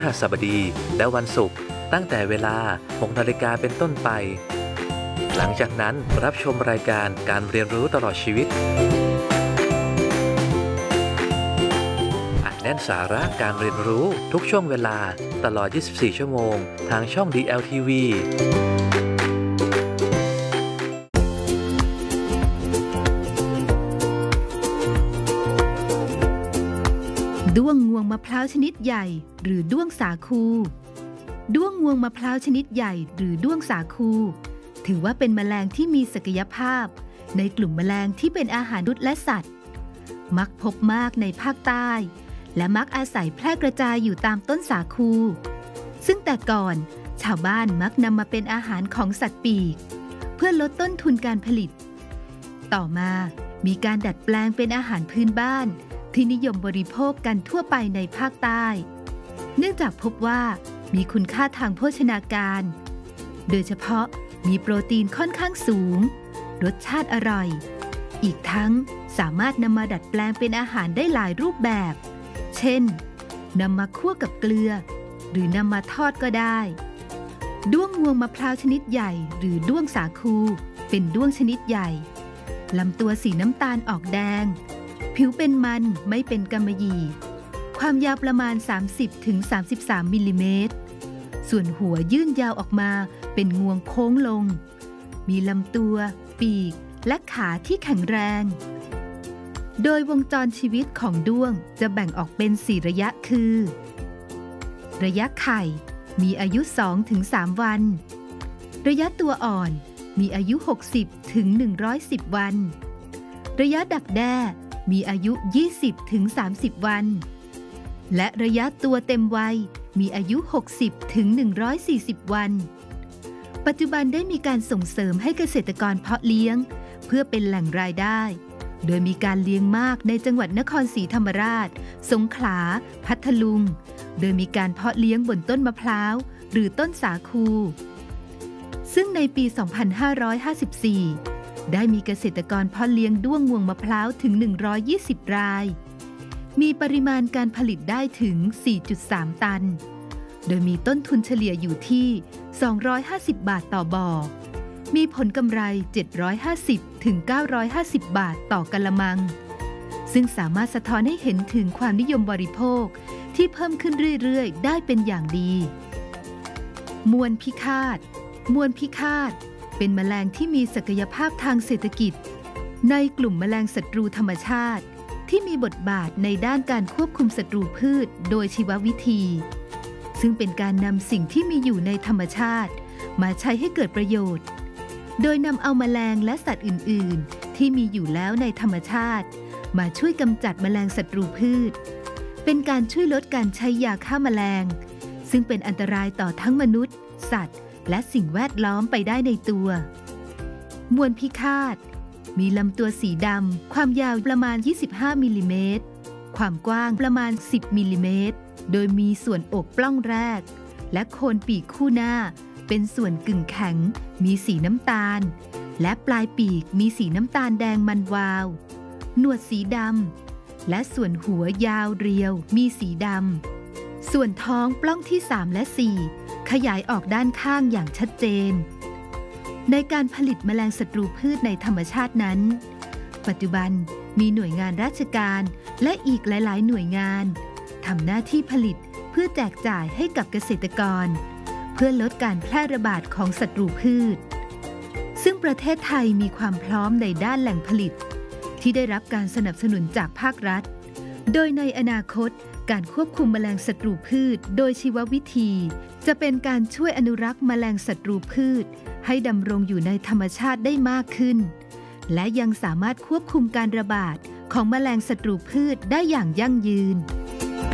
พฤหัสบดีและวันศุกร์ตั้งแต่เวลา 6 นาฬิกาเป็นต้นไปหลังจากนั้นรับชมรายการการเรียนรู้ตลอดชีวิตอัดแน่นสาระการเรียนรู้ทุกช่วงเวลาตลอด 24 ชั่วโมงทางช่อง DLTV ด้วงงวงมะพร้าวชนิดใหญ่หรือด้วงสาคูด้วงงวงมะพร้าวชนิดใหญ่หรือด้วงสาคูถือว่าเป็นแมลงที่มีศักยภาพในกลุ่มแมลงที่เป็นอาหารมนุษย์และสัตว์มักพบมากในภาคใต้และมักอาศัยแพร่กระจายอยู่ตามต้นสาคูซึ่งแต่ก่อนชาวบ้านมักนำมาเป็นอาหารของสัตว์ปีกเพื่อลดต้นทุนการผลิตต่อมามีการดัดแปลงเป็นอาหารพื้นบ้านที่นิยมบริโภคกันทั่วไปในภาคใต้เนื่องจากพบว่ามีคุณค่าทางโภชนาการโดยเฉพาะมีโปรตีนค่อนข้างสูงรสชาติอร่อยอีกทั้งสามารถนำมาดัดแปลงเป็นอาหารได้หลายรูปแบบเช่นนำมาคั่วกับเกลือหรือนำมาทอดก็ได้ด้วงงวงมะพร้าวชนิดใหญ่หรือด้วงสาคูเป็นด้วงชนิดใหญ่ลำตัวสีน้ำตาลออกแดงผิวเป็นมันไม่เป็นกำมะหยี่ความยาวประมาณ 30-33 มิลลิเมตรส่วนหัวยื่นยาวออกมาเป็นงวงโค้งลงมีลำตัวปีกและขาที่แข็งแรงโดยวงจรชีวิตของด้วงจะแบ่งออกเป็น4ระยะคือระยะไข่มีอายุ 2-3 วันระยะตัวอ่อนมีอายุ 60-110 วันระยะดักแด้มีอายุ 20-30 วันและระยะตัวเต็มวัยมีอายุ 60-140 วันปัจจุบันได้มีการส่งเสริมให้เกษตรกรเพาะเลี้ยงเพื่อเป็นแหล่งรายได้โดยมีการเลี้ยงมากในจังหวัดนครศรีธรรมราชสงขลาพัทลุงโดยมีการเพาะเลี้ยงบนต้นมะพร้าวหรือต้นสาคูซึ่งในปี 2554 ได้มีเกษตรกรเพาะเลี้ยงด้วงงวงมะพร้าวถึง 120 รายมีปริมาณการผลิตได้ถึง 4.3 ตันโดยมีต้นทุนเฉลี่ยอยู่ที่ 250 บาทต่อบ่อมีผลกำไร 750-950 บาทต่อกะละมังซึ่งสามารถสะท้อนให้เห็นถึงความนิยมบริโภคที่เพิ่มขึ้นเรื่อยๆได้เป็นอย่างดีมวนพิฆาตเป็นแมลงที่มีศักยภาพทางเศรษฐกิจในกลุ่มแมลงศัตรูธรรมชาติที่มีบทบาทในด้านการควบคุมศัตรูพืชโดยชีววิธีซึ่งเป็นการนำสิ่งที่มีอยู่ในธรรมชาติมาใช้ให้เกิดประโยชน์โดยนำเอาแมลงและสัตว์อื่นๆที่มีอยู่แล้วในธรรมชาติมาช่วยกำจัดแมลงศัตรูพืชเป็นการช่วยลดการใช้ยาฆ่าแมลงซึ่งเป็นอันตรายต่อทั้งมนุษย์สัตว์และสิ่งแวดล้อมไปได้ในตัวมวนพิฆาตมีลำตัวสีดำความยาวประมาณ 25 มิลลิเมตรความกว้างประมาณ 10 มิลลิเมตรโดยมีส่วนอกปล้องแรกและโคนปีกคู่หน้าเป็นส่วนกึ่งแข็งมีสีน้ำตาลและปลายปีกมีสีน้ำตาลแดงมันวาวหนวดสีดำและส่วนหัวยาวเรียวมีสีดำส่วนท้องปล้องที่ 3 และ 4 ขยายออกด้านข้างอย่างชัดเจนในการผลิตแมลงศัตรูพืชในธรรมชาตินั้นปัจจุบันมีหน่วยงานราชการและอีกหลายๆหน่วยงานทำหน้าที่ผลิตเพื่อแจกจ่ายให้กับเกษตรกรเพื่อลดการแพร่ระบาดของศัตรูพืชซึ่งประเทศไทยมีความพร้อมในด้านแหล่งผลิตที่ได้รับการสนับสนุนจากภาครัฐโดยในอนาคตการควบคุมแมลงศัตรูพืชโดยชีววิธีจะเป็นการช่วยอนุรักษ์แมลงศัตรูพืชให้ดำรงอยู่ในธรรมชาติได้มากขึ้นและยังสามารถควบคุมการระบาดของแมลงศัตรูพืชได้อย่างยั่งยืน